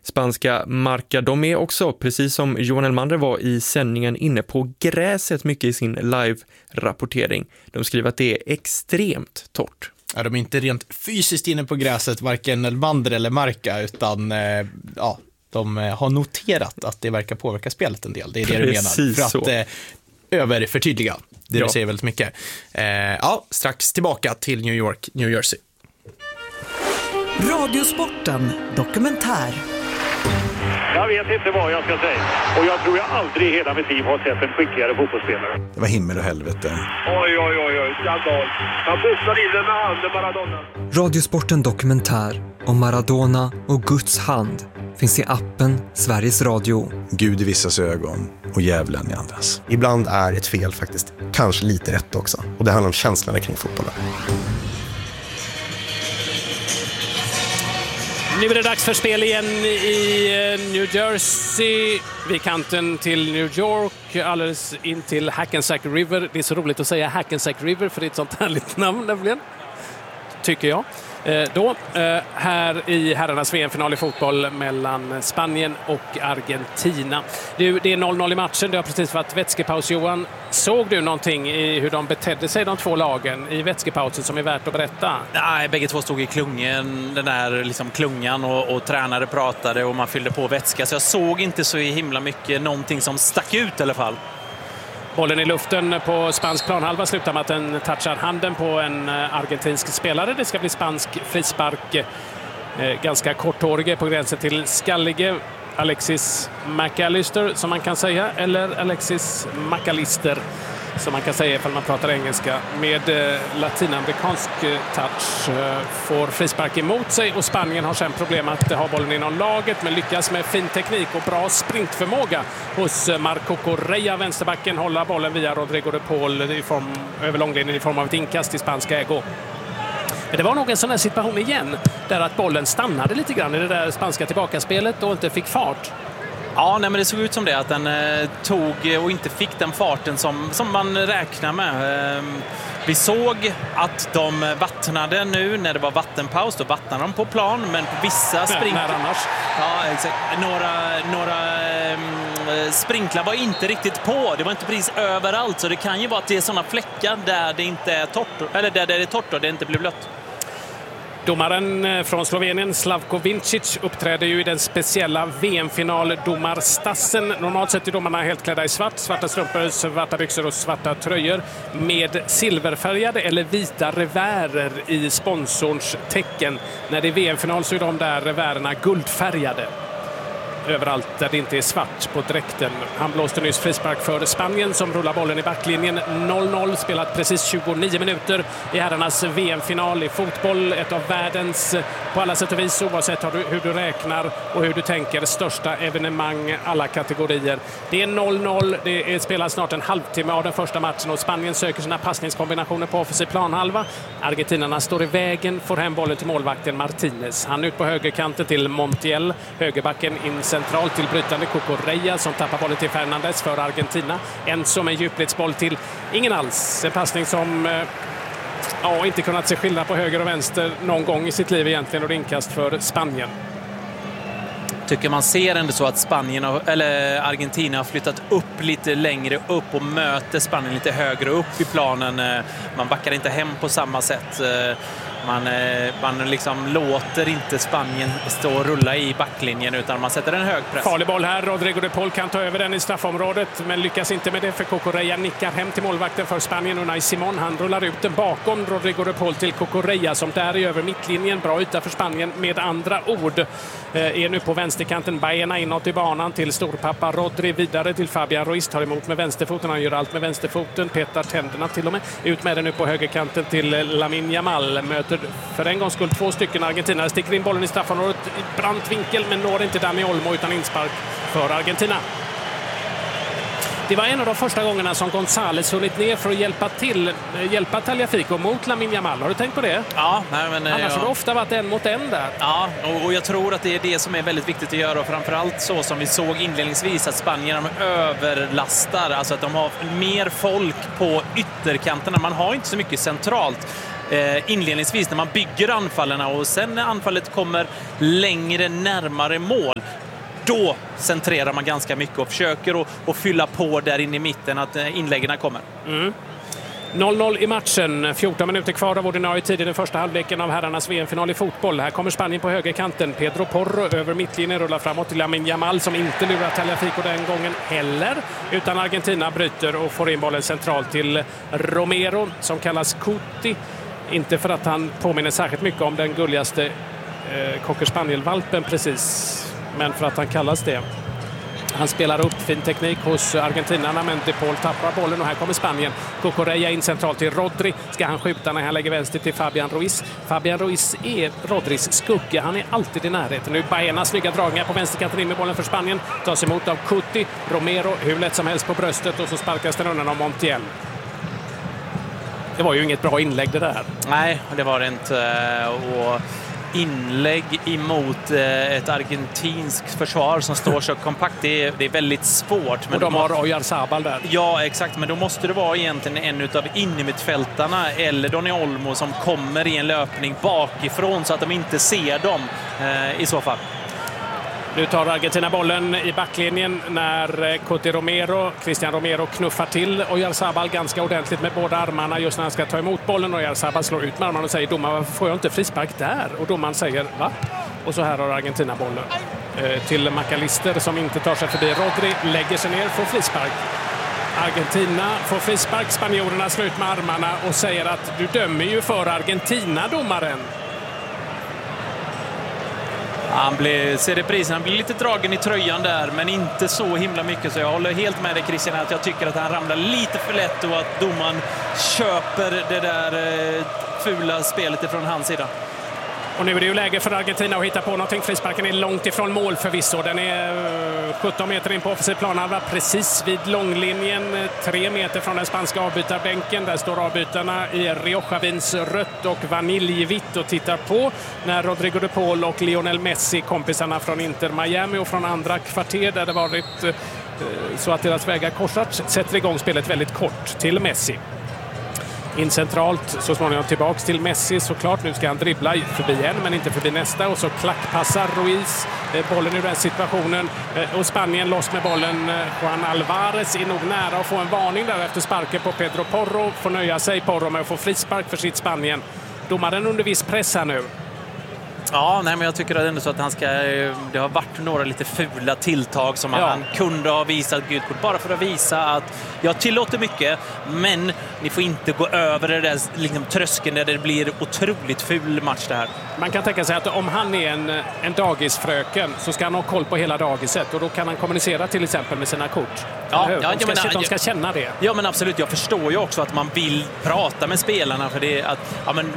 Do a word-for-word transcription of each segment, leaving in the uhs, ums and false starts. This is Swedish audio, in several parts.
Spanska Marca, de är också, precis som Johan Elmander var i sändningen, inne på gräset mycket i sin live-rapportering. De skriver att det är extremt torrt. Ja, de är inte rent fysiskt inne på gräset, varken Elmander eller Marca, utan eh, ja, de har noterat att det verkar påverka spelet en del. Det är det Precis du menar. För att så. eh, överförtydliga. Det Ja. du säger väldigt mycket. Eh, ja, strax tillbaka till New York, New Jersey. Radiosporten dokumentär. Jag vet inte vad jag ska säga. Och jag tror jag aldrig i hela mitt liv har sett en skickligare fotbollsspelare. Det var himmel och helvete. Oj, oj, oj, oj. Skandal. Han boxade in den med handen, Maradona. Radiosporten dokumentär om Maradona och Guds hand finns i appen Sveriges Radio. Gud i vissas ögon och djävulen i andras. Ibland är ett fel faktiskt kanske lite rätt också. Och det handlar om känslorna kring fotbollen. Nu är det dags för spel igen i New Jersey, vid kanten till New York, alldeles in till Hackensack River. Det är så roligt att säga Hackensack River för det är ett sånt härligt namn nämligen, tycker jag. Eh, då, eh, här i herrarnas V M-final i fotboll mellan Spanien och Argentina. Du, det är noll noll i matchen, det har precis varit vätskepaus. Johan, såg du någonting i hur de betedde sig, de två lagen, i vätskepausen som är värt att berätta? Nej, bägge två stod i klungen, den där liksom klungan och, och tränare pratade och man fyllde på vätska. Så jag såg inte så himla mycket någonting som stack ut i alla fall. Bollen i luften på spansk planhalva slutar med att den touchar handen på en argentinsk spelare. Det ska bli spansk frispark. Eh, ganska korthårige på gränsen till skallige. Alexis McAllister som man kan säga, eller Alexis McAllister som man kan säga ifall man pratar engelska, med eh, latinamerikansk eh, touch eh, får frispark emot sig, och Spanien har sen problem att ha bollen inom laget men lyckas med fin teknik och bra sprintförmåga hos eh, Marco Correa, vänsterbacken, hålla bollen via Rodrigo de Paul i form, över långlinjen i form av ett inkast i spanska ägo. Men det var nog en sån här situation igen där att bollen stannade lite grann i det där spanska tillbakaspelet och inte fick fart. Ja, nej, men det såg ut som det, att den eh, tog och inte fick den farten som, som man räknar med. Eh, vi såg att de vattnade nu när det var vattenpaus, då vattnade de på plan, men på vissa sprinklar... annars. Ja, exakt. Några, några eh, sprinklar var inte riktigt på, det var inte precis överallt, så det kan ju vara att det är sådana fläckar där det inte är torrt, eller där det är torrt och det inte blir blött. Domaren från Slovenien, Slavko Vincic, uppträder ju i den speciella V M-final domarstassen. Normalt sett är domarna helt klädda i svart, svarta strumpor, svarta byxor och svarta tröjor med silverfärgade eller vita revärer i sponsorns tecken. När det är V M-final så är de där revärerna guldfärgade överallt där det inte är svart på dräkten. Han blåste nyss frispark för Spanien som rullar bollen i backlinjen. noll noll, spelat precis tjugonio minuter i herrarnas V M-final i fotboll. Ett av världens, på alla sätt och vis, oavsett hur du räknar och hur du tänker, största evenemang alla kategorier. Det är noll noll, det är spelat snart en halvtimme av den första matchen och Spanien söker sina passningskombinationer på offensiv planhalva. Argentinarna står i vägen, får hem bollen till målvakten Martinez. Han ut på högerkanten till Montiel, högerbacken in centralt till brytande Cucurella som tappar bollen till Fernandes för Argentina. En som en djupledsboll till ingen alls. En passning som eh, ja, inte kunnat se skillnad på höger och vänster någon gång i sitt liv egentligen, och det inkast för Spanien. Tycker man ser ändå så att Spanien har, eller Argentina har flyttat upp lite längre upp och möter Spanien lite högre upp i planen. Man backar inte hem på samma sätt. Man, man liksom låter inte Spanien stå och rulla i backlinjen, utan man sätter en hög press. Farlig boll här. Rodrigo de Paul kan ta över den i straffområdet men lyckas inte med det, för Cucurella nickar hem till målvakten för Spanien. Unai Simon, han rullar ut den bakom Rodrigo de Paul till Cucurella som där är över mittlinjen. Bra yta för Spanien med andra ord. Eh, är nu på vänsterkanten. Baena inåt i banan till storpappa Rodri, vidare till Fabian Ruiz, tar emot med vänsterfoten. Han gör allt med vänsterfoten. Petar tänderna till och med. Ut med den nu på högerkanten till Lamine Yamal. Möter för en gångs skull två stycken Argentina. Sticker in bollen i straffområdet i brant vinkel men når inte Dani Olmo utan inspark för Argentina. Det var en av de första gångerna som González hunnit ner för att hjälpa till, hjälpa Tagliafico mot Lamine Yamal. Har du tänkt på det? Ja. Nej, men, Annars ja. har det ofta varit en mot en där. Ja, och jag tror att det är det som är väldigt viktigt att göra. Och framförallt så som vi såg inledningsvis, att Spanien överlastar. Alltså att de har mer folk på ytterkanterna. Man har inte så mycket centralt eh, inledningsvis när man bygger anfallarna, och sen när anfallet kommer längre närmare mål, då centrerar man ganska mycket och försöker att, att fylla på där inne i mitten att inläggen kommer. Mm. noll noll i matchen, fjorton minuter kvar av ordinarie tid i den första halvleken av herrarnas V M-final i fotboll. Här kommer Spanien på högerkanten. Pedro Porro över mittlinjen rullar framåt till Lamine Yamal som inte lurar Tagliafico den gången heller. Utan Argentina bryter och får in bollen centralt till Romero som kallas Cuti. Inte för att han påminner särskilt mycket om den gulligaste eh, Cocker Spaniel-valpen precis, men för att han kallas det. Han spelar upp fin teknik hos argentinarna, men De Paul tappar bollen och här kommer Spanien. Cucurella in centralt till Rodri. Ska han skjuta när han lägger vänster till Fabian Ruiz. Fabian Ruiz är Rodris skugga. Han är alltid i närheten. Nu Baena snygga dragningar på vänsterkanten in med bollen för Spanien. Tas emot av Cuti. Romero hur lätt som helst på bröstet och så sparkas den undan av Montiel. Det var ju inget bra inlägg det där. Nej, det var det inte. Och inlägg emot ett argentinskt försvar som står så kompakt, det är, det är väldigt svårt. Men och de har Oyarzabal där. Ja, exakt. Men då måste det vara egentligen en av innermittfältarna eller Dani Olmo som kommer i en löpning bakifrån så att de inte ser dem eh, i så fall. Nu tar Argentina bollen i backlinjen när Cuti Romero, Christian Romero knuffar till Oyarzabal ganska ordentligt med båda armarna just när han ska ta emot bollen. Och Oyarzabal slår ut med armarna och säger domaren, varför får jag inte frispark där? Och domaren säger, va? Och så här har Argentina bollen eh, till McAllister som inte tar sig förbi Rodri, lägger sig ner, får frispark. Argentina får frispark, spanjorerna slår ut med armarna och säger att du dömer ju för Argentina, domaren. Han blir, ser reprisen, han blir lite dragen i tröjan där, men inte så himla mycket. Så jag håller helt med dig, Christian, att jag tycker att han ramlar lite för lätt och att domaren köper det där eh, fula spelet ifrån hans sida. Och nu är det ju läge för Argentina att hitta på någonting. Frisparken är långt ifrån mål förvisso. Den är sjutton meter in på offensiv planhalva, precis vid långlinjen. Tre meter från den spanska avbytarbänken. Där står avbytarna i Rioja-vins rött och vaniljvitt och tittar på när Rodrigo de Paul och Lionel Messi, kompisarna från Inter Miami och från andra kvarter där det varit så att deras vägar korsats, sätter igång spelet väldigt kort till Messi. In centralt, så småningom tillbaks till Messi såklart. Nu ska han dribbla förbi en men inte förbi nästa och så klackpassar Ruiz bollen ur den situationen och Spanien loss med bollen. Juan Alvarez är nog nära att få en varning där efter sparken på Pedro Porro. Får nöja sig Porro med att få frispark för sitt Spanien. Domaren under viss press här nu. Ja, nej, men jag tycker ändå så att han ska, det har varit några lite fula tilltag som ja. han kunde ha visat gult kort bara för att visa att jag tillåter mycket, men ni får inte gå över det där liksom, tröskeln där det blir otroligt ful match det här. Man kan tänka sig att om han är en, en dagisfröken så ska han ha koll på hela dagiset och då kan han kommunicera till exempel med sina kort. Ja, de, ja, ska, menar, de ska känna det. Ja, men absolut. Jag förstår ju också att man vill prata med spelarna för det är att, ja men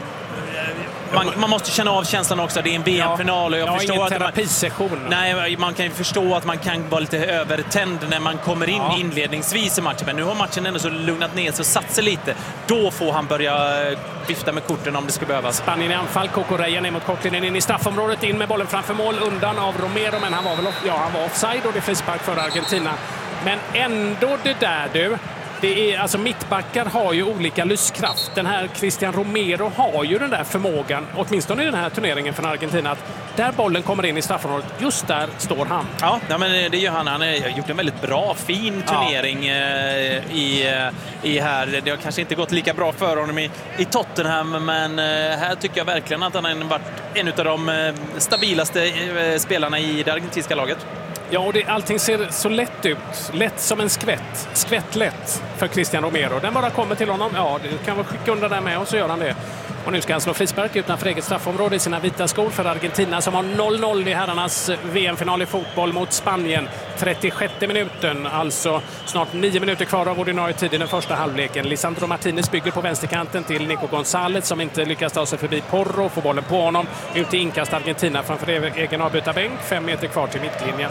Man, man måste känna av känslan också. Det är en V M-final och jag ja, förstår ingen att terapisession. Man, nej, man kan ju förstå att man kan vara lite övertänd när man kommer in ja. inledningsvis i matchen. Men nu har matchen ändå så lugnat ner sig och satt sig lite. Då får han börja vifta med korten om det ska behövas. Spanien i anfall. Cucurella ner mot kortlinjen in i straffområdet. In med bollen framför mål. Undan av Romero. Men han var väl ja, han var offside och det är frispark för Argentina. Men ändå det där du. Det är, alltså mittbackar har ju olika lyskraft. Den här Christian Romero har ju den där förmågan, åtminstone i den här turneringen för Argentina, att där bollen kommer in i straffområdet, just där står han. Ja, ja men det gör han. Han har gjort en väldigt bra, fin turnering ja. eh, i, i här. Det har kanske inte gått lika bra för honom i, i Tottenham, men eh, här tycker jag verkligen att han har varit en av de eh, stabilaste eh, spelarna i det argentinska laget. Ja, och det, allting ser så lätt ut. Lätt som en skvätt. Skvättlätt för Christian Romero. Den bara kommer till honom. Ja, det kan vara skicka undan där med och så gör han det. Och nu ska han slå frispark utanför eget straffområde i sina vita skor för Argentina som har noll noll i herrarnas V M-final i fotboll mot Spanien. trettiosjätte minuten, alltså snart nio minuter kvar av ordinarie tid i den första halvleken. Lisandro Martinez bygger på vänsterkanten till Nico González som inte lyckas ta sig förbi Porro. Får bollen på honom. Ut i inkast Argentina framför egen avbytarbänk. Fem meter kvar till mittlinjen.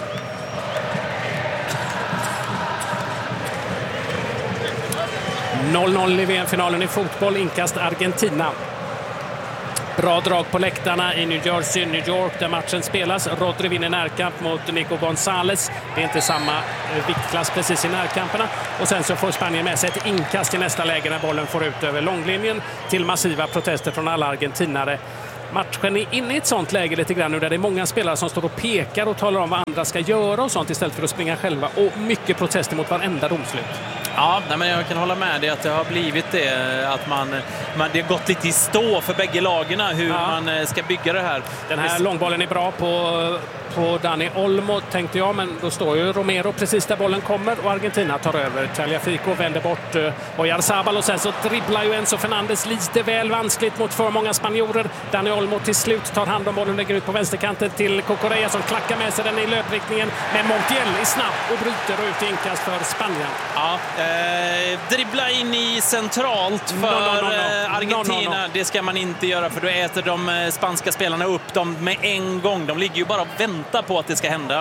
noll noll i V M-finalen i fotboll, inkast Argentina. Bra drag på läktarna i New Jersey, New York där matchen spelas. Rodri vinner närkamp mot Nico González. Det är inte samma viktklass precis i närkamperna. Och sen så får Spanien med sig ett inkast i nästa läge när bollen får ut över långlinjen till massiva protester från alla argentinare. matchen är inne i ett sånt läge lite grann nu där det är många spelare som står och pekar och talar om vad andra ska göra och sånt istället för att springa själva, och mycket protester mot varenda domslut. Ja, nej, men jag kan hålla med dig att det har blivit det, att man, man det har gått lite i stå för bägge lagen hur ja. man ska bygga det här. Den här långbollen är bra på, på Dani Olmo tänkte jag, men då står ju Romero precis där bollen kommer och Argentina tar över. Tagliafico vänder bort Oyarzabal och sen så dribblar ju Enzo Fernandez lite väl vanskligt mot för många spanjorer. Dani Olmo till slut tar hand om bollen och lägger ut på vänsterkanten till Cucurella som klackar med sig den i löpriktningen, men Montiel är snabb och bryter och ut i inkast för Spanien. Ja, eh, dribbla in i centralt för no, no, no, no. Argentina, no, no, no. Det ska man inte göra, för då äter de spanska spelarna upp dem med en gång. De ligger ju bara och väntar på att det ska hända.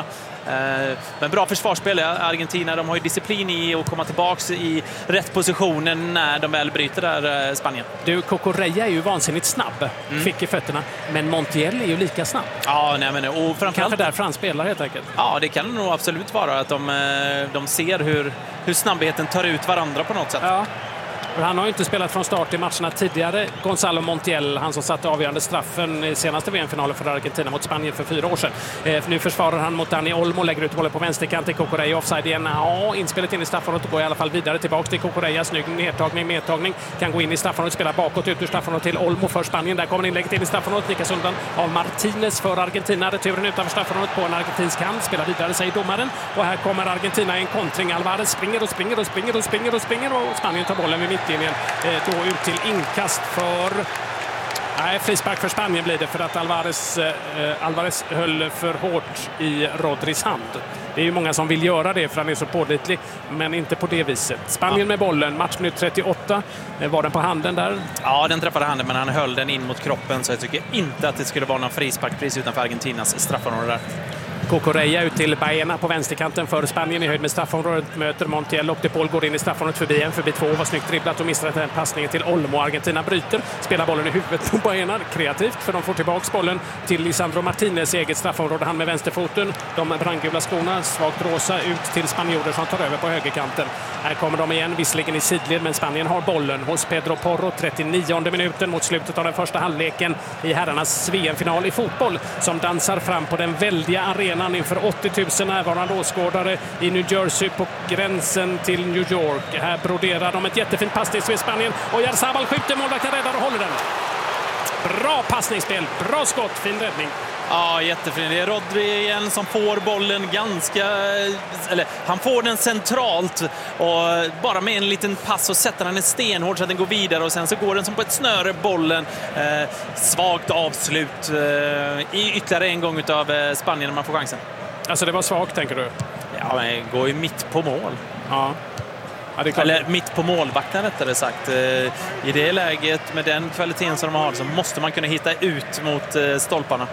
Men bra försvarsspel. Argentina, de har ju disciplin i att komma tillbaka i rätt positionen när de väl bryter där, Spanien. Du, Cucurella är ju vansinnigt snabb. Mm. Fick i fötterna. Men Montiel är ju lika snabb. Ja, nej, men och framförallt kanske därför han spelar helt enkelt. Ja, det kan nog absolut vara att de, de ser hur, hur snabbheten tar ut varandra på något sätt. Ja. Han har ju inte spelat från start i matcherna tidigare. Gonzalo Montiel, han som satte avgörande straffen i senaste V M-finalen för Argentina mot Spanien för fyra år sedan. Eh, nu försvarar han mot Dani Olmo, lägger ut bollen på vänsterkanten. Cucurella offside igen. Ja, inspelet in i straffområdet och går i alla fall vidare tillbaka till Cucurella. Snygg nedtagning, medtagning. Kan gå in i straffområdet, spela bakåt ut ur straffområdet till Olmo för Spanien. Där kommer inlägget in i straffområdet. Nikas undan av Martinez för Argentina. Returen utanför straffområdet på en argentinsk hand. Spelar vidare, säger domaren. Och här kommer Argentina i en kontring. Alvarez springer och springer och springer och springer och springer och Spanien tar bollen vid mittlinjen. Då ut till inkast för... Nej, frispark för Spanien blir det för att Alvarez, eh, Alvarez höll för hårt i Rodris hand. Det är ju många som vill göra det för han är så pålitlig, men inte på det viset. Spanien ja. med bollen, matchminut trettioåtta. Var den på handen där? Ja, den träffade handen, men han höll den in mot kroppen, så jag tycker inte att det skulle vara någon frispark precis utanför Argentinas straffområde där. Cucurella ut till Baena på vänsterkanten för Spanien i höjd med straffområdet, möter Montiel och De Paul går in i straffområdet förbi en, förbi två, var snyggt dribblat och missar den passningen till Olmo. Argentina bryter, spelar bollen i huvudet på Baena, kreativt för de får tillbaka bollen till Lisandro Martinez eget straffområde, han med vänsterfoten, de brandgula skorna, svagt rosa ut till spanjorer som tar över på högerkanten. Här kommer de igen, visserligen i sidled, men Spanien har bollen hos Pedro Porro, trettionionde minuten mot slutet av den första halvleken i herrarnas V M-final i fotboll, som dansar fram på den väldiga arenan inför åttio tusen närvarande åskådare i New Jersey på gränsen till New York. Här broderar de ett jättefint passningsspel i Spanien och Oyarzabal skjuter, målvakten räddar och håller den. Bra passningsspel, bra skott, fin räddning. Ja, jättefin. Det är Rodri igen som får bollen ganska... Eller, han får den centralt och bara med en liten pass och sätter han en stenhård så att den går vidare och sen så går den som på ett snöre bollen. Eh, svagt avslut eh, i ytterligare en gång utav eh, Spanien när man får chansen. Alltså det var svagt, tänker du? Ja, men det går ju mitt på mål. Ja. Ja, det Eller mitt på målvakten rättare sagt. I det läget med den kvaliteten som de har så måste man kunna hitta ut mot stolparna.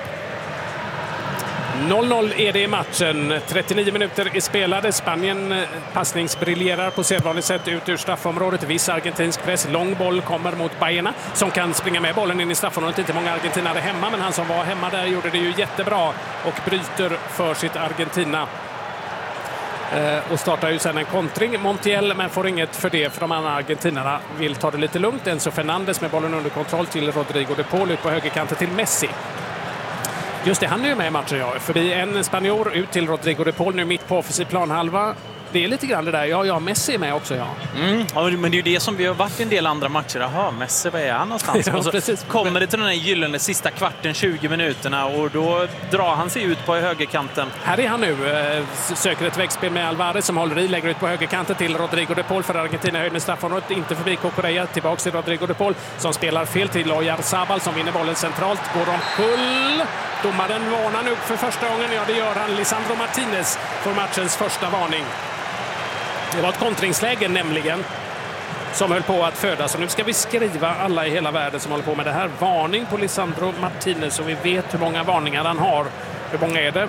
noll noll är det i matchen. trettionio minuter är spelade. Spanien passningsbriljerar på sedvanligt sätt ut ur straffområdet. Viss argentinsk press. Lång boll kommer mot Baena som kan springa med bollen in i straffområdet. Inte många argentinare hemma, men han som var hemma där gjorde det ju jättebra och bryter för sitt Argentina. Och startar ju sen en kontring. Montiel, men får inget för det för de andra argentinarna vill ta det lite lugnt. Enzo Fernandez med bollen under kontroll till Rodrigo De Paul ut på högerkanten till Messi. Just det, han är ju med i matchen, ja. Förbi en spanjor ut till Rodrigo De Paul nu mitt på offensiv planhalva. Det är lite grann det där. Ja, ja, Messi är med också, ja. Mm, ja, men det är ju det som vi har varit i en del andra matcher. Jaha, Messi, vad är han någonstans? Ja, och så precis. Kommer det till den här gyllene sista kvarten, tjugo minuterna, och då drar han sig ut på högerkanten. Här är han nu. Söker ett vägspel med Alvarez som håller i, lägger ut på högerkanten till Rodrigo De Paul för Argentina höjd med straffområdet. Inte förbi Cucurella, tillbaka till Rodrigo De Paul som spelar fel till Oyarzabal som vinner bollen centralt. Går omkull. Domaren varnar nu för första gången. Ja, det gör han. Lisandro Martinez får matchens första varning. Det var ett kontringsläge nämligen som höll på att födas. Så nu ska vi skriva alla i hela världen som håller på med det här. Varning på Lisandro Martinez, så vi vet hur många varningar han har. Hur många är det?